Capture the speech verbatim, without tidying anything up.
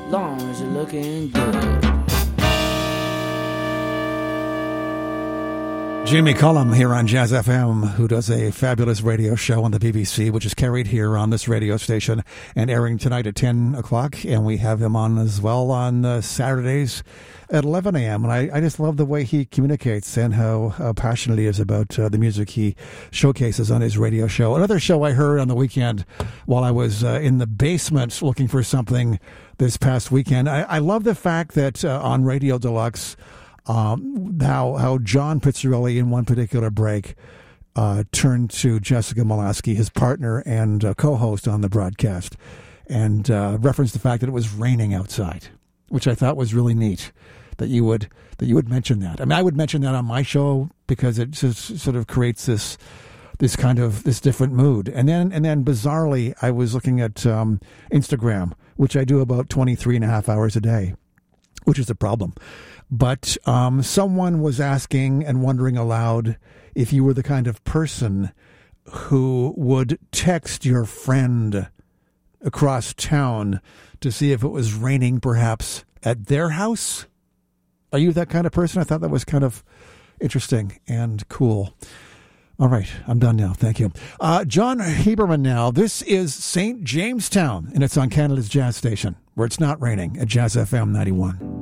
long as you're looking good. Jimmy Cullum here on Jazz F M, who does a fabulous radio show on the B B C, which is carried here on this radio station and airing tonight at ten o'clock. And we have him on as well on uh, Saturdays at eleven a.m. And I, I just love the way he communicates and how, how passionate he is about uh, the music he showcases on his radio show. Another show I heard on the weekend while I was uh, in the basement looking for something this past weekend. I, I love the fact that uh, on Radio Deluxe, Um, how how John Pizzarelli in one particular break uh, turned to Jessica Molaski, his partner and uh, co-host on the broadcast, and uh, referenced the fact that it was raining outside, which I thought was really neat that you would that you would mention that. I mean, I would mention that on my show because it just sort of creates this this kind of this different mood. And then and then bizarrely, I was looking at um, Instagram, which I do about twenty-three and a half hours a day, which is a problem. But um, someone was asking and wondering aloud if you were the kind of person who would text your friend across town to see if it was raining perhaps at their house. Are you that kind of person? I thought that was kind of interesting and cool. All right, I'm done now. Thank you. Uh, John Heberman now. This is Saint Jamestown, and it's on Canada's Jazz Station, where it's not raining at Jazz F M ninety-one.